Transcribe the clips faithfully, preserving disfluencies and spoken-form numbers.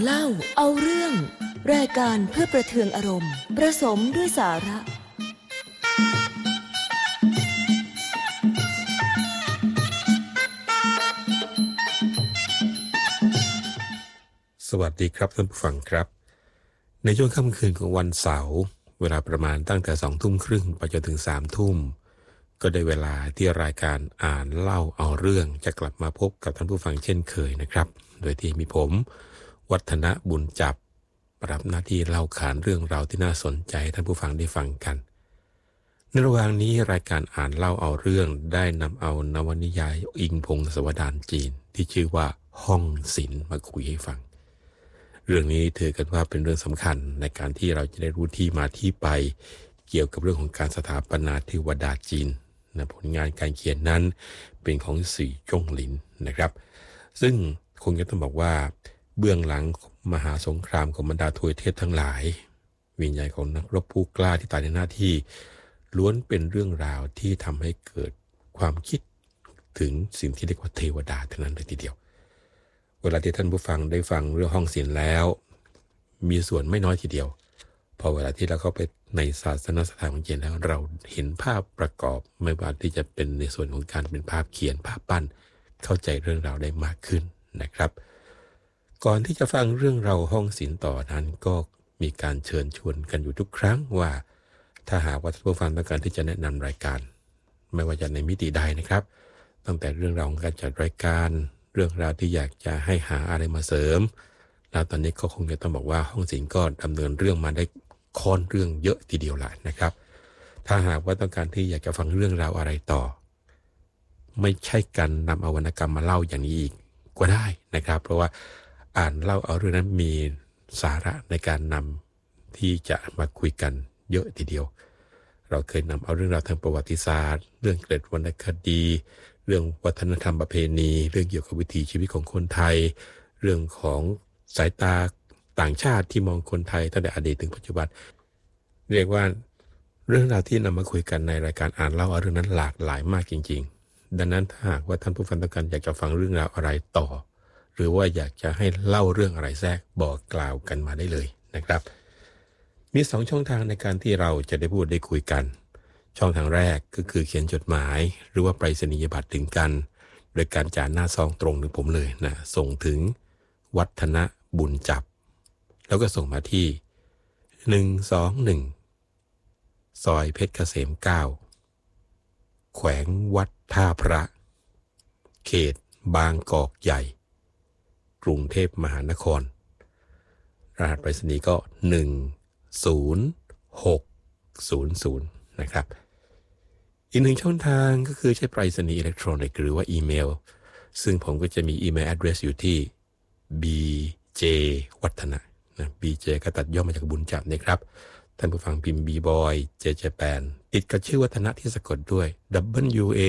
เล่าเอาเรื่องรายการเพื่อประเทืองอารมณ์ประสมด้วยสาระสวัสดีครับท่านผู้ฟังครับในช่วงค่ำคืนของวันเสาร์เวลาประมาณตั้งแต่สองทุ่มครึ่งไปจนถึงสามทุ่มก็ได้เวลาที่รายการอ่านเล่าเอาเรื่องจะกลับมาพบกับท่านผู้ฟังเช่นเคยนะครับโดยที่มีผมวัฒนบุญจับรับหน้าที่เล่าขานเรื่องราวที่น่าสนใจท่านผู้ฟังได้ฟังกันในระหว่างนี้รายการอ่านเล่าเอาเรื่องได้นำเอานวนิยายอิงพงศาวดารจีนที่ชื่อว่าห้องศิลป์มาคุยให้ฟังเรื่องนี้ถือกันว่าเป็นเรื่องสำคัญในการที่เราจะได้รู้ที่มาที่ไปเกี่ยวกับเรื่องของการสถาปนาเทวดาจีนนะผลงานการเขียนนั้นเป็นของสี่จงหลินนะครับซึ่งคงจะต้องบอกว่าเบื้องหลังมหาสงครามของบรรดาทวยเทพทั้งหลายวิญญาณของนักรบผู้กล้าที่ตายในหน้าที่ล้วนเป็นเรื่องราวที่ทำให้เกิดความคิดถึงสิ่งที่เรียกว่าเทวดาเท่านั้นเลยทีเดียวเวลาที่ท่านผู้ฟังได้ฟังเรื่องห้องศิลป์แล้วมีส่วนไม่น้อยทีเดียวพอเวลาที่เราเข้าไปในศาสนสถานของจีนแล้วเราเห็นภาพประกอบไม่ว่าที่จะเป็นในส่วนของการเป็นภาพเขียนภาพปั้นเข้าใจเรื่องราวได้มากขึ้นนะครับก่อนที่จะฟังเรื่องราวห้องศิลป์ต่อนั้นก็มีการเชิญชวนกันอยู่ทุกครั้งว่าถ้าหากว่าท่านผู้ฟังต้องการที่จะแนะนำรายการไม่ว่าจะในมิติใดนะครับตั้งแต่เรื่องราวของการจัดรายการเรื่องราวที่อยากจะให้หาอะไรมาเสริมแล้วตอนนี้ก็คงจะต้องบอกว่าห้องศิลป์ก็ดำเนินเรื่องมาได้ค่อนเรื่องเยอะทีเดียวแหละนะครับถ้าหากว่าต้องการที่อยากจะฟังเรื่องราวอะไรต่อไม่ใช่การนำเอาวรรณกรรมมาเล่าอย่างนี้อีกก็ได้นะครับเพราะว่าอ่านเล่าเอาเรื่องนั้นมีสาระในการนำที่จะมาคุยกันเยอะทีเดียวเราเคยนำเอาเรื่องราวทางประวัติศาสตร์เรื่องเกร็ดวรรณคดีเรื่องวัฒนธรรมประเพณีเรื่องเกี่ยวกับวิถีชีวิตของคนไทยเรื่องของสายตาต่างชาติที่มองคนไทยตั้งแต่อดีตถึงปัจจุบันเรียกว่าเรื่องราวที่นำมาคุยกันในรายการอ่านเล่าเรื่องนั้นหลากหลายมากจริงๆดังนั้นถ้าหากว่าท่านผู้ฟังต้องการอยากจะฟังเรื่องราวอะไรต่อหรือว่าอยากจะให้เล่าเรื่องอะไรแทรกบอกกล่าวกันมาได้เลยนะครับมีสองช่องทางในการที่เราจะได้พูดได้คุยกันช่องทางแรกก็คือเขียนจดหมายหรือว่าไปรษณียบัตรถึงกันโดยการจ่ายหน้าซองตรงถึงผมเลยนะส่งถึงวัฒนบุญจับแล้วก็ส่งมาที่หนึ่งสองหนึ่งซอยเพชรเกษมเก้าแขวงวัดท่าพระเขตบางกอกใหญ่กรุงเทพมหานครรหัสไปรษณีย์ก็หนึ่ง ศูนย์ หก ศูนย์ ศูนย์นะครับอีกหนึ่งช่องทางก็คือใช้ไปรษณีย์อิเล็กทรอนิกส์หรือว่าอีเมลซึ่งผมก็จะมีอีเมล address อยู่ที่ บี เจ วัฒนะนะ บี เจ ก็ตัดย่อมาจากบุญจับนะครับท่านผู้ฟังพิมพ์ B-boy เจ เจ แปน ติดกับชื่อวัฒนะที่สะกดด้วย W A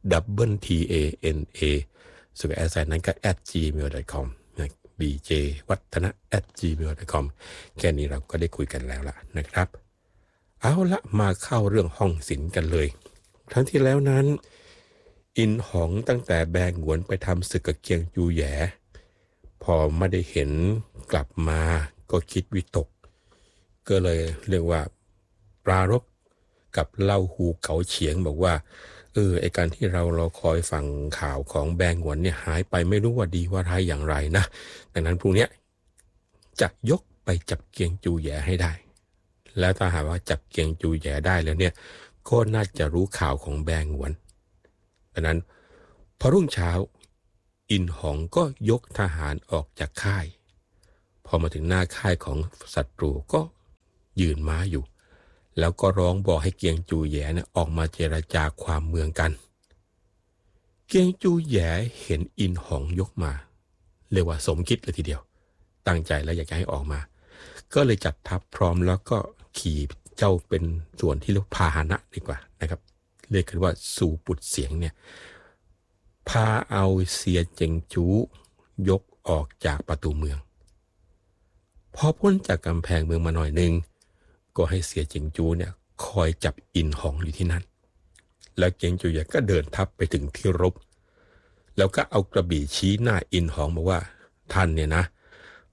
W T A N A ส่วนแอสไซน์นั้นก็ แอท จี เมล ดอท คอม นะ บี เจ วัฒนะ แอท จี เมล ดอท คอม แค่นี้เราก็ได้คุยกันแล้วล่ะนะครับเอาละมาเข้าเรื่องห้องศิลป์กันเลยครั้งที่แล้วนั้นอินหองตั้งแต่แบงหวนไปทำศึกกับเกียงจูแหยพอไม่ได้เห็นกลับมาก็คิดวิตกก็เลยเรียกว่าปรารภกับเล่าหูเก๋าเฉียงบอกว่าเออไอการที่เรารอคอยฟังข่าวของแบงหวนเนี่ยหายไปไม่รู้ว่าดีว่าร้ายอย่างไรนะดังนั้นพรุ่งนี้จะยกไปจับเกียงจูแหยให้ได้แล้วถ้าหากว่าจับเกียงจูแหยได้แล้วเนี่ยก็น่าจะรู้ข่าวของแบงหวนดังนั้นพอรุ่งเช้าอินหองก็ยกทหารออกจากค่ายพอมาถึงหน้าค่ายของศัตรูก็ยืนม้าอยู่แล้วก็ร้องบอกให้เกียงจูแหยเนี่ยออกมาเจรจาความเมืองกันเกียงจูแหยเห็นอินหองยกมาเรียกว่าสมคิดเลยทีเดียวตั้งใจแล้วอยากจะให้ออกมาก็เลยจัดทัพพร้อมแล้วก็ขี่เจ้าเป็นส่วนที่เรียกพาหนะดีกว่านะครับเรียกกันว่าสู่ปุดเสียงเนี่ยพาเอาเสียเจิงจูยกออกจากประตูเมืองพอพ้นจากกำแพงเมืองมาหน่อยนึงก็ให้เสียเจิงจูเนี่ยคอยจับอินหองอยู่ที่นั่นแล้วเจิงจูเนี่ยก็เดินทัพไปถึงที่รบแล้วก็เอากระบี่ชี้หน้าอินหองบอกว่าท่านเนี่ยนะ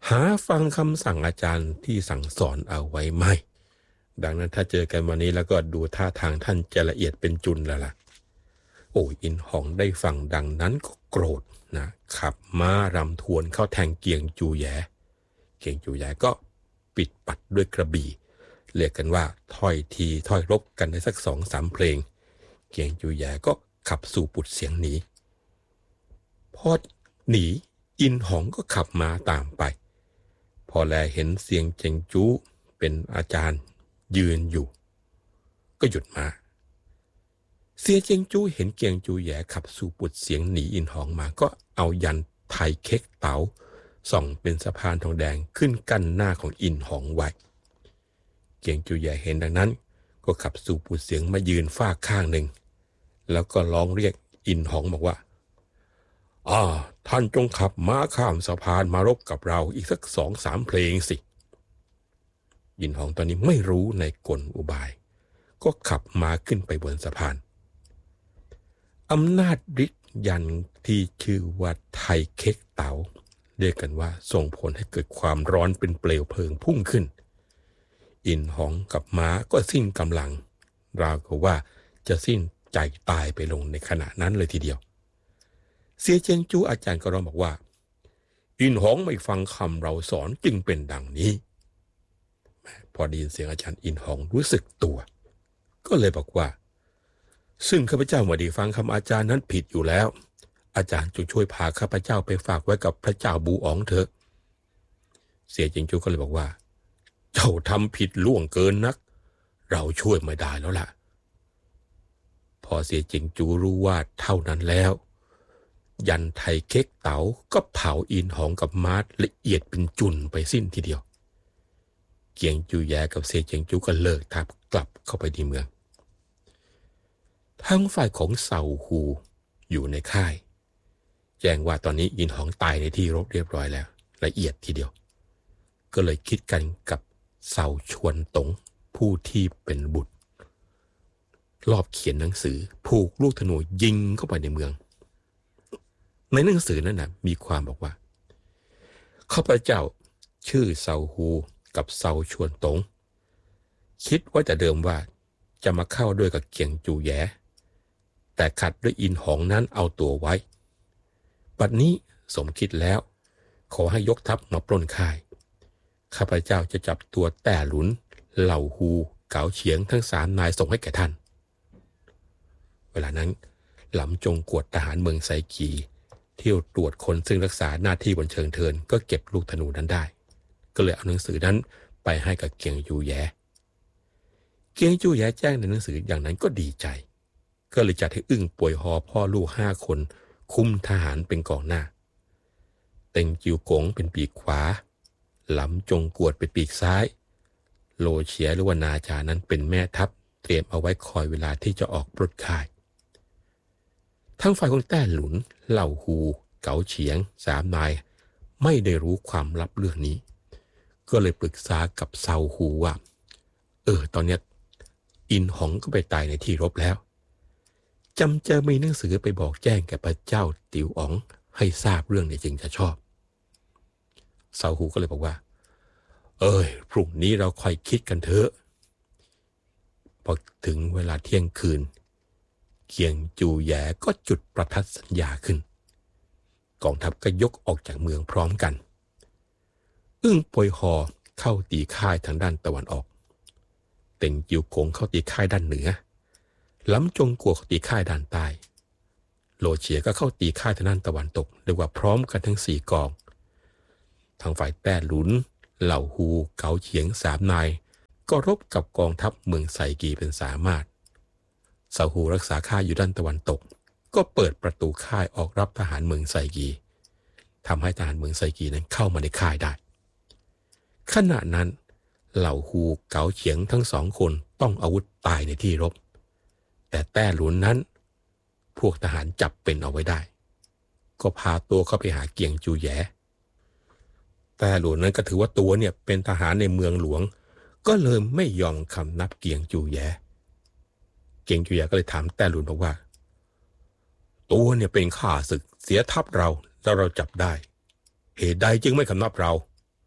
หาฟังคำสั่งอาจารย์ที่สั่งสอนเอาไว้ไหมดังนั้นถ้าเจอกันวันนี้แล้วก็ดูท่าทางท่านจะละเอียดเป็นจุนแล้วล่ะโอ้อินหองได้ฟังดังนั้นก็โกรธนะขับม้ารำทวนเข้าแทงเกียงจูแยเกียงจูแยก็ปิดปัดด้วยกระบี่เรียกกันว่าถ้อยทีถ้อยรบกันได้สักสองสามเพลงเกียงจูแยก็ขับสู่ปุดเสียงหนีพอหนีอินหองก็ขับมาตามไปพอแลเห็นเสียงเจงจูเป็นอาจารย์ยืนอยู่ก็หยุดมาเสียเจงจูเห็นเกียงจูแย่ขับสู่ปุดเสียงหนีอินหองมาก็เอายันไทยเค้กเต๋าส่องเป็นสะพานทองแดงขึ้นกั้นหน้าของอินหองไว้เกียงจูแย่เห็นดังนั้นก็ขับสู่ปุดเสียงมายืนฝ้าข้างหนึ่งแล้วก็ร้องเรียกอินหองบอกว่าอ่าท่านจงขับม้าข้ามสะพานมารบกับเราอีกสักสองสามเพลงสิอินหองตอนนี้ไม่รู้ในกลอุบายก็ขับม้าขึ้นไปบนสะพานอำนาจฤทธิ์ยันที่ชื่อว่าไทยเค้กเต๋าเรียกกันว่าส่งผลให้เกิดความร้อนเป็นเปลวเพลิงพุ่งขึ้นอินหองกับม้าก็สิ้นกำลังราวกับว่าจะสิ้นใจตายไปลงในขณะนั้นเลยทีเดียวเสียเจียงจูอาจารย์ก็ร้องบอกว่าอินหองไม่ฟังคำเราสอนจึงเป็นดังนี้พอได้ยินเสียงอาจารย์อินหองรู้สึกตัวก็เลยบอกว่าซึ่งข้าพเจ้าไม่ได้ฟังคำอาจารย์นั้นผิดอยู่แล้วอาจารย์จงช่วยพาข้าพเจ้าไปฝากไว้กับพระเจ้าบูอ๋องเถอะเสียเจียงจูก็เลยบอกว่าเจ้าทำผิดล่วงเกินนักเราช่วยไม่ได้แล้วล่ะพอเสียเจียงจูรู้ว่าเท่านั้นแล้วยันไทยเค้กเต๋าก็เผาอินหองกับมาร์ทละเอียดเป็นจุนไปสิ้นทีเดียวเกียงจูแยกับเซเจียงจูก็เลิกทับกลับเข้าไปในเมืองทั้งฝ่ายของเซาฮูอยู่ในค่ายแจ้งว่าตอนนี้อินหองตายในที่รบเรียบร้อยแล้วละเอียดทีเดียวก็เลยคิดกันกับเซาชวนตงผู้ที่เป็นบุตรรอบเขียนหนังสือผูกลูกธนูยิงเข้าไปในเมืองในหนังสือนั้นนะมีความบอกว่าข้าพเจ้าชื่อเซาฮูกับเซาชวนตงคิดว่าแต่เดิมว่าจะมาเข้าด้วยกับเกียงจูแยแต่ขัดด้วยอินหองนั้นเอาตัวไว้บัดนี้สมคิดแล้วขอให้ยกทัพมาปล้นค่ายข้าพเจ้าจะจับตัวแต่หลุนเหล่าฮูเก๋าเฉียงทั้งสามนายส่งให้แก่ท่านเวลานั้นหลำจงกวดทหารเมืองไซกีเที่ยวตรวจคนซึ่งรักษาหน้าที่บนเชิงเทินก็เก็บลูกธนูนั้นได้ก็เลยเอาหนังสือนั้นไปให้กับเกียงจูแยเกียงจูแยแจ้งในหนังสืออย่างนั้นก็ดีใจก็เลยจัดให้อึ้งป่วยหอพ่อลูกห้าคนคุมทหารเป็นกองหน้าเต็งจิวกงเป็นปีกขวาหลำจงกวดเป็นปีกซ้ายโลเฉียหรือว่านาจานั้นเป็นแม่ทัพเตรียมเอาไว้คอยเวลาที่จะออกปล้นค่ายทั้งฝ่ายของแต้หลุนเหล่าฮูเก๋าเฉียงสามนายไม่ได้รู้ความลับเรื่องนี้ก็เลยปรึกษากับเซาฮูว่าเออตอนนี้อินหองก็ไปตายในที่รบแล้วจำจะมีหนังสือไปบอกแจ้งแก่พระเจ้าติ๋วอ๋องให้ทราบเรื่องนี้จึงจะชอบเซาฮูก็เลยบอกว่าเอ้ยพรุ่งนี้เราค่อยคิดกันเถอะพอถึงเวลาเที่ยงคืนเกียงจูแยก็จุดประทัดสัญญาขึ้นกองทัพก็ยกออกจากเมืองพร้อมกันอึ้งป่วยหอเข้าตีค่ายทางด้านตะวันออกเต็งจิวกงเข้าตีค่ายด้านเหนือล้ำจงกัวเข้าตีค่ายด้านใต้โลเฉียก็เข้าตีค่ายทางด้านตะวันตกเรียกว่าพร้อมกันทั้งสี่กองทางฝ่ายแต้หลุนเหล่าฮูเก๋าเฉียงสามนายก็รบกับกองทัพเมืองไซกีเป็นสามารถเซาฮูรักษาค่ายอยู่ด้านตะวันตกก็เปิดประตูค่ายออกรับทหารเมืองไซกีทำให้ทหารเมืองไซกีนั้นเข้ามาในค่ายได้ขณะนั้นเหล่าฮูเก๋าเฉียงทั้งสองคนต้องอาวุธตายในที่รบแต่แต้หลุนนั้นพวกทหารจับเป็นเอาไว้ได้ก็พาตัวเข้าไปหาเกียงจูแยแต้หลุนนั้นก็ถือว่าตัวเนี่ยเป็นทหารในเมืองหลวงก็เลยไม่ยอมคำนับเกียงจูแยเกียงจูแยก็เลยถามแต้หลุนบอกว่าตัวเนี่ยเป็นข้าศึกเสียทัพเราแล้วเราจับได้เหตุใดจึงไม่คำนับเรา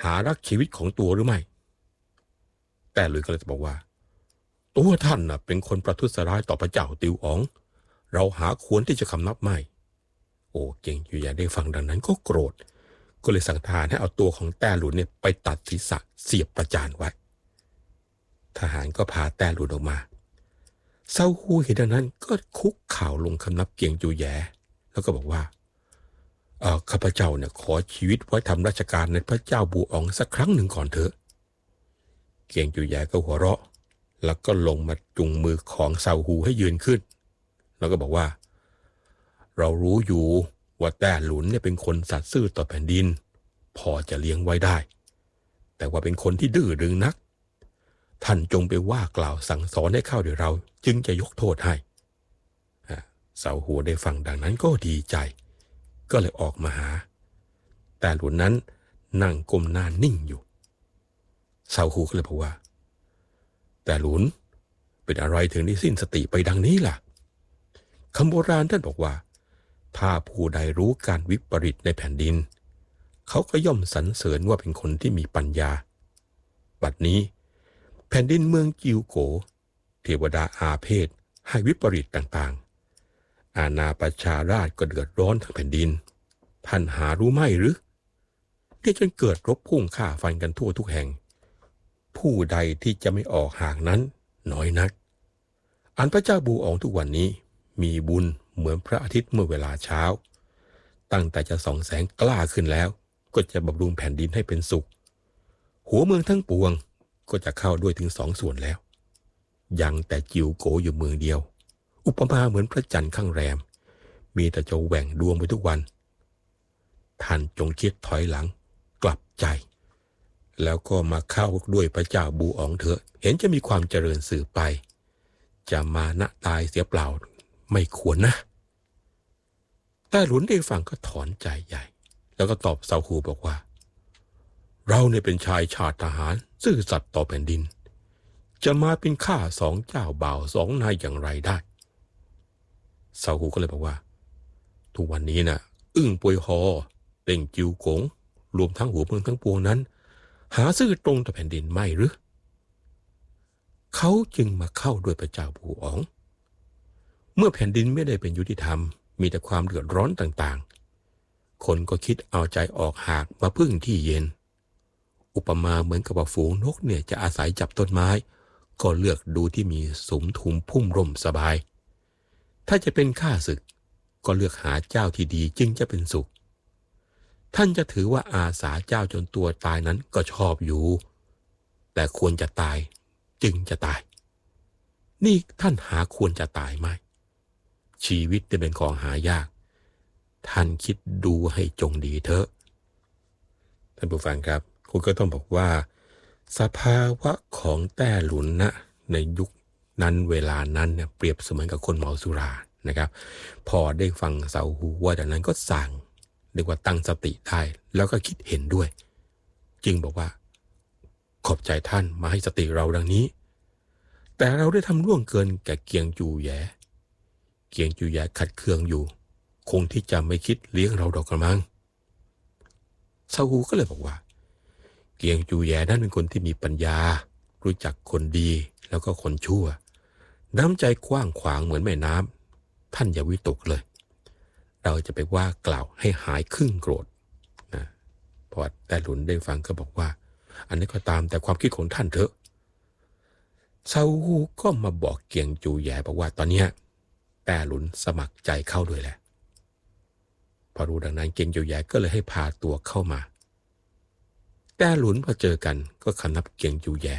หารักชีวิตของตัวหรือไม่แต่หลุยก็เลยบอกว่าตัวท่านน่ะเป็นคนประทุษร้ายต่อพระเจ้าติวอ๋องเราหาควรที่จะคำนับไม่โอ้เก่งอยู่อย่าได้ฟังดังนั้นก็โกรธก็เลยสั่งทหารให้เอาตัวของแต้หลุนเนี่ยไปตัดศีรษะเสียบประจานไว้ทหารก็พาแต้หลุนออกมาเซาฮูเห็นดังนั้นก็คุกเข่าลงคำนับเกียงจูแยแล้วก็บอกว่าเออข้าพเจ้าเนี่ยขอชีวิตไว้ทำราชการในพระเจ้าบูอ๋องสักครั้งหนึ่งก่อนเถอะเกียงจูแยก็หัวเราะแล้วก็ลงมาจุงมือของเซาฮูให้ยืนขึ้นแล้วก็บอกว่าเรารู้อยู่ว่าแต้หลุนเนี่ยเป็นคนสัตย์ซื่อต่อแผ่นดินพอจะเลี้ยงไว้ได้แต่ว่าเป็นคนที่ดื้อดึงนักท่านจงไปว่ากล่าวสั่งสอนให้เข้าเดี๋ยวเราจึงจะยกโทษให้เซาฮูได้ฟังดังนั้นก็ดีใจก็เลยออกมาหาแต่หลุนนั้นนั่งก้มหน้านิ่งอยู่เซาฮูก็เลยบอกว่าแต่หลุนเป็นอะไรถึงได้สิ้นสติไปดังนี้ล่ะคำโบราณท่านบอกว่าถ้าผู้ใดรู้การวิปริตในแผ่นดินเขาก็ย่อมสรรเสริญว่าเป็นคนที่มีปัญญาบัดนี้แผ่นดินเมืองจิวโกเทวดาอาเพศให้วิปริตต่างๆอาณาประชาราชก็เดือดร้อนทั้งแผ่นดินท่านหารู้ไม่หรือที่จนเกิดรบพุ่งฆ่าฟันกันทั่วทุกแห่งผู้ใดที่จะไม่ออกห่างนั้นน้อยนักอันพระเจ้าบูอ๋องทุกวันนี้มีบุญเหมือนพระอาทิตย์เมื่อเวลาเช้าตั้งแต่จะส่องแสงกล้าขึ้นแล้วก็จะบำรุงแผ่นดินให้เป็นสุขหัวเมืองทั้งปวงก็จะเข้าด้วยถึงสองส่วนแล้วยังแต่จิวโกอยู่เมืองเดียวอุปมาเหมือนพระจันทร์ข้างแรมมีแต่จะแหว่งดวงไปทุกวันท่านจงคิดถอยหลังกลับใจแล้วก็มาเข้าด้วยพระเจ้าบูอ๋องเถอะเห็นจะมีความเจริญสืบไปจะมานะตายเสียเปล่าไม่ควรนะแต่หลุนได้ฟังก็ถอนใจใหญ่แล้วก็ตอบเซาฮูบอกว่าเราเนี่ยเป็นชายชาติทหารซื่อสัตย์ต่อแผ่นดินจะมาเป็นข้าสองเจ้าบ่าวสองนายอย่างไรได้เซาฮูก็เลยบอกว่าทุกวันนี้น่ะอึ้งปวยฮอเต่งจิวกงรวมทั้งหัวเมืองทั้งปวงนั้นหาซื่อตรงต่อแผ่นดินไม่หรือเขาจึงมาเข้าด้วยพระเจ้าบูอ๋องเมื่อแผ่นดินไม่ได้เป็นยุติธรรมมีแต่ความเดือดร้อนต่างๆคนก็คิดเอาใจออกหากมาพึ่งที่เย็นอุปมาเหมือนกับว่าฝูงนกเนี่ยจะอาศัยจับต้นไม้ก็เลือกดูที่มีสุมทุมพุ่มร่มสบายถ้าจะเป็นข้าศึกก็เลือกหาเจ้าที่ดีจึงจะเป็นสุขท่านจะถือว่าอาสาเจ้าจนตัวตายนั้นก็ชอบอยู่แต่ควรจะตายจึงจะตายนี่ท่านหาควรจะตายไหมชีวิตเป็นของหายากท่านคิดดูให้จงดีเถอะท่านผู้ฟังครับคุณก็ต้องบอกว่าสภาวะของแต้หลุนนะในยุคนั้นเวลานั้นเนี่ยเปรียบเสมือนกับคนเมาสุรานะครับพอได้ฟังเซาฮูว่าดังนั้นก็สั่งเรียกว่าตั้งสติได้แล้วก็คิดเห็นด้วยจึงบอกว่าขอบใจท่านมาให้สติเราดังนี้แต่เราได้ทำล่วงเกินแก่เกียงจูแยเกียงจูแยขัดเคืองอยู่คงที่จะไม่คิดเลี้ยงเราดอกกระมังเซาฮูก็เลยบอกว่าเกียงจูแยนั้นเป็นคนที่มีปัญญารู้จักคนดีแล้วก็คนชั่วน้ำใจกว้างขวางเหมือนแม่น้ำท่านอย่าวิตกเลยเราจะไปว่ากล่าวให้หายครึ่งโกรธนะพอแต่หลุนได้ฟังก็บอกว่าอันนี้ก็ตามแต่ความคิดของท่านเถอะเซาฮูก็มาบอกเกียงจูแยบอกว่าตอนนี้แต่หลุนสมัครใจเข้าด้วยแหละพอรู้ดังนั้นเกียงจูแยก็เลยให้พาตัวเข้ามาแต่หลุนพอเจอกันก็คำนับเกียงจูแย